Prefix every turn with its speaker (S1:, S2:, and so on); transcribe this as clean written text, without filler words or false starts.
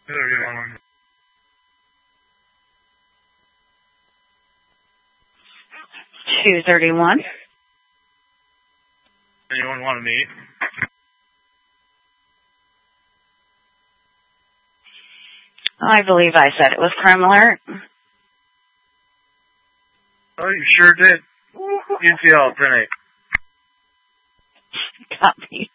S1: 31.
S2: 231.
S1: Anyone want to meet?
S2: I believe I said it was crime alert.
S1: Oh, you sure did. UTL, 10-8.
S2: Copy.